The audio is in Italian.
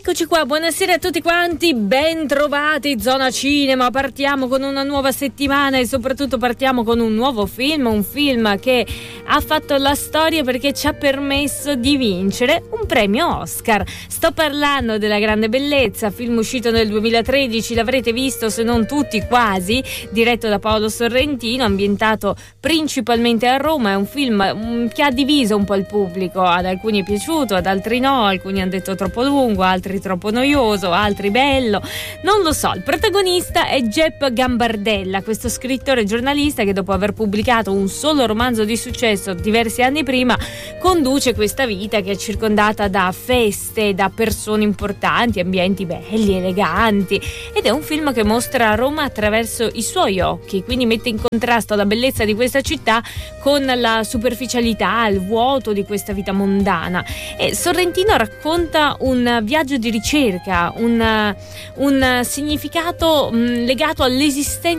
Eccoci qua, buonasera a tutti quanti, ben trovati Zona Cinema. Partiamo con una nuova settimana e soprattutto partiamo con un nuovo film, un film che ha fatto la storia perché ci ha permesso di vincere un premio Oscar. Sto parlando della Grande Bellezza, film uscito nel 2013, l'avrete visto se non tutti quasi, diretto da Paolo Sorrentino, ambientato principalmente a Roma. È un film che ha diviso un po' il pubblico, ad alcuni è piaciuto, ad altri no, alcuni hanno detto troppo lungo, altri troppo noioso, altri bello, non lo so. Il protagonista è Jep Gambardella, questo scrittore e giornalista che dopo aver pubblicato un solo romanzo di successo diversi anni prima conduce questa vita che è circondata da feste, da persone importanti, ambienti belli, eleganti, ed è un film che mostra Roma attraverso i suoi occhi, quindi mette in contrasto la bellezza di questa città con la superficialità, il vuoto di questa vita mondana. E Sorrentino racconta un viaggio di ricerca, un significato legato all'esistenza